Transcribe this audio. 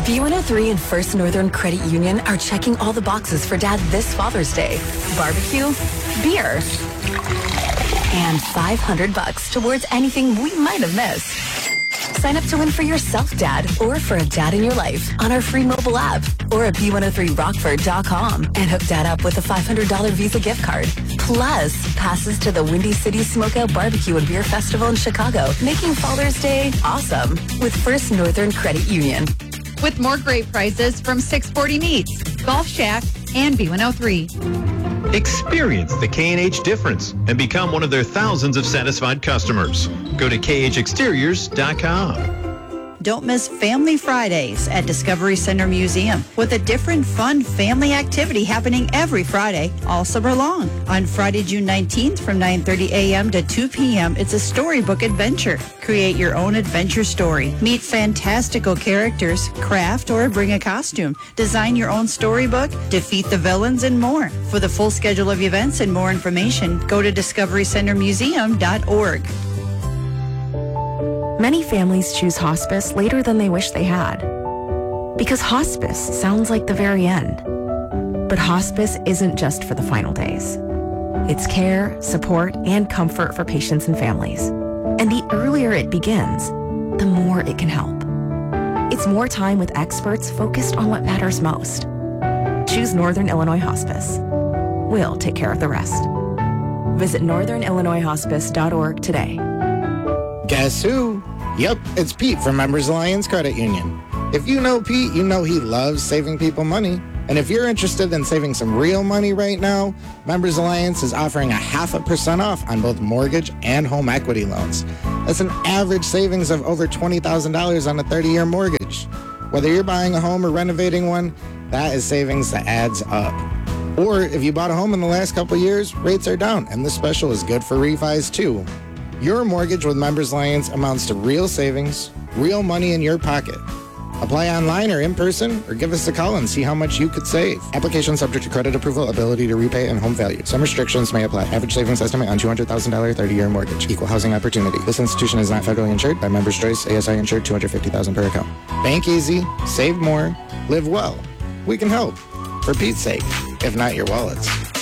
B103 and First Northern Credit Union are checking all the boxes for Dad this Father's Day. Barbecue, beer, and $500 towards anything we might have missed. Sign up to win for yourself, Dad, or for a dad in your life on our free mobile app or at b103rockford.com and hook Dad up with a $500 Visa gift card. Plus, passes to the Windy City Smokeout Barbecue and Beer Festival in Chicago, making Father's Day awesome with First Northern Credit Union. With more great prizes from 640 Meats, Golf Shack, and B103. Experience the K&H difference and become one of their thousands of satisfied customers. Go to khexteriors.com. Don't miss Family Fridays at Discovery Center Museum with a different fun family activity happening every Friday all summer long. On Friday, June 19th from 9:30 a.m. to 2 p.m., it's a storybook adventure. Create your own adventure story. Meet fantastical characters, craft or bring a costume. Design your own storybook, defeat the villains, and more. For the full schedule of events and more information, go to discoverycentermuseum.org. Many families choose hospice later than they wish they had. Because hospice sounds like the very end. But hospice isn't just for the final days. It's care, support, and comfort for patients and families. And the earlier it begins, the more it can help. It's more time with experts focused on what matters most. Choose Northern Illinois Hospice. We'll take care of the rest. Visit northernillinoishospice.org today. Guess who? Yep, it's Pete from Members Alliance Credit Union. If you know Pete, you know he loves saving people money. And if you're interested in saving some real money right now, Members Alliance is offering 0.5% off on both mortgage and home equity loans. That's an average savings of over $20,000 on a 30-year mortgage. Whether you're buying a home or renovating one, that is savings that adds up. Or if you bought a home in the last couple of years, rates are down, and this special is good for refis too. Your mortgage with Members Alliance amounts to real savings, real money in your pocket. Apply online or in person, or give us a call and see how much you could save. Application subject to credit approval, ability to repay, and home value. Some restrictions may apply. Average savings estimate on $200,000 30-year mortgage. Equal housing opportunity. This institution is not federally insured. By Members Choice, ASI insured, $250,000 per account. Bank easy, save more, live well. We can help. For Pete's sake, if not your wallets.